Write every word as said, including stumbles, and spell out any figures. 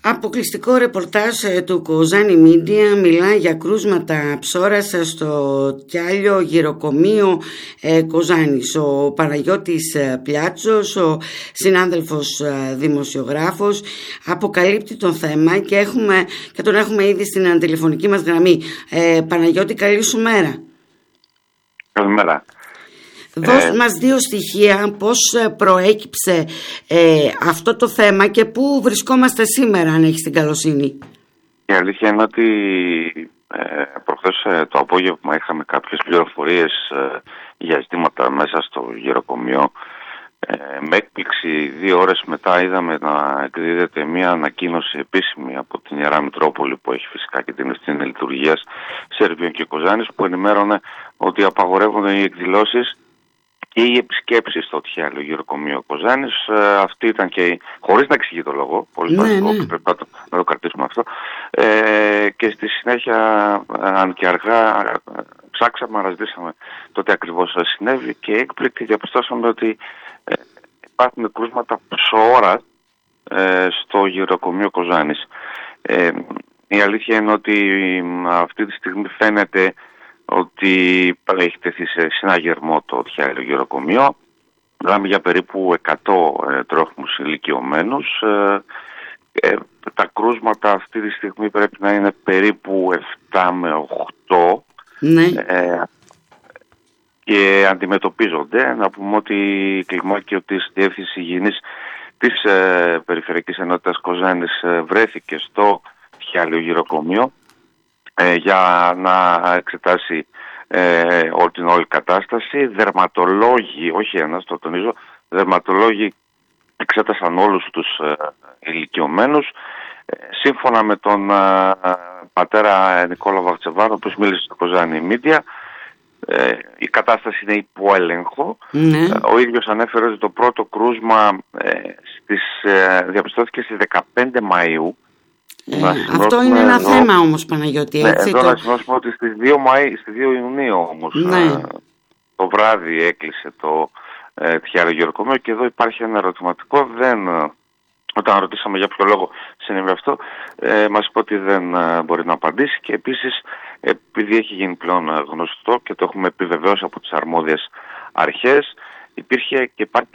Αποκλειστικό ρεπορτάζ του Κοζάνη Μίντια μιλά για κρούσματα ψώρας στο Κιάλιο γυροκομείο ε, Κοζάνης. Ο Παναγιώτης Πλιάτσος, ο συνάδελφος δημοσιογράφος, αποκαλύπτει το θέμα και, έχουμε, και τον έχουμε ήδη στην τηλεφωνική μας γραμμή. Ε, Παναγιώτη, καλή σου μέρα. Καλημέρα. Δώσ' Ε, μας δύο στοιχεία πώς προέκυψε ε, αυτό το θέμα και πού βρισκόμαστε σήμερα, αν έχεις την καλοσύνη. Η αλήθεια είναι ότι ε, προχθές ε, το απόγευμα είχαμε κάποιες πληροφορίες ε, για ζητήματα μέσα στο γυροκομείο. Ε, με έκπληξη δύο ώρες μετά είδαμε να εκδίδεται μια ανακοίνωση επίσημη από την Ιερά Μητρόπολη, που έχει φυσικά και την ευθύνη λειτουργίας Σέρβιων και Κοζάνης, που ενημέρωνε ότι απαγορεύονται οι εκδηλώσεις και οι επισκέψεις στο Κιάλιο γυροκομείο Κοζάνης. Ε, αυτή ήταν και, χωρίς να εξηγεί το λόγο, πολύ βασικό, ναι, ναι. Πρέπει να το, να το κρατήσουμε αυτό. Ε, και στη συνέχεια, αν και αργά, ψάξαμε, αναζητήσαμε τότε ακριβώς συνέβη και έκπληκτη διαπιστώσαμε ότι ε, υπάρχουν κρούσματα ψώρας ε, στο γυροκομείο Κοζάνης. Ε, η αλήθεια είναι ότι αυτή τη στιγμή φαίνεται ότι έχει τεθεί σε συναγερμό το Κιάλιο γυροκομείο. Μιλάμε για περίπου εκατό ε, τρόφιμους ηλικιωμένους. Ε, ε, τα κρούσματα αυτή τη στιγμή πρέπει να είναι περίπου επτά με οκτώ. Ναι. Ε, και αντιμετωπίζονται. Να πούμε ότι η κλιμάκιο της Διεύθυνσης Υγιεινής της ε, Περιφερειακής Ενότητας Κοζάνης ε, βρέθηκε στο Κιάλιο γυροκομείο ε, για να εξετάσει ε, όλη την όλη κατάσταση. Δερματολόγοι, όχι ένας, το τονίζω, δερματολόγοι εξέτασαν όλους τους ε, ηλικιωμένους. Ε, σύμφωνα με τον ε, πατέρα Νικόλα Βαχτσεβάνο, ο οποίος μίλησε στο Κοζάνη Μίντια, ε, η κατάσταση είναι υπό έλεγχο. Ναι. Ε, ο ίδιος ανέφερε ότι το πρώτο κρούσμα ε, στις, ε, διαπιστώθηκε στις δεκαπέντε Μαΐου. Ε, αυτό είναι ένα εδώ, θέμα όμως, Παναγιώτη, έτσι. Ναι, εδώ το... να σημειώσουμε ότι στις δύο Μαΐου, στις δύο Ιουνίου όμως, ναι. ε, το βράδυ έκλεισε το ε, Κιάλιο γυροκομείο και εδώ υπάρχει ένα ερωτηματικό. Δεν, ε, όταν ρωτήσαμε για ποιο λόγο συνέβη αυτό, ε, μας είπε ότι δεν ε, μπορεί να απαντήσει και επίσης επειδή έχει γίνει πλέον γνωστό και το έχουμε επιβεβαιώσει από τις αρμόδιες αρχές, υπήρχε και υπάρχει